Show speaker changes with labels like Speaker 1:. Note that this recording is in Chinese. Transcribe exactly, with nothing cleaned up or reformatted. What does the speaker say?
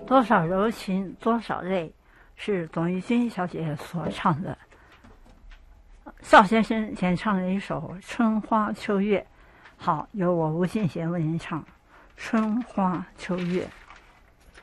Speaker 1: 多少柔情多少泪，是董玉君小姐所唱的。邵先生演唱了一首《春花秋月》，好，由我吴信贤为您唱《春花秋月》。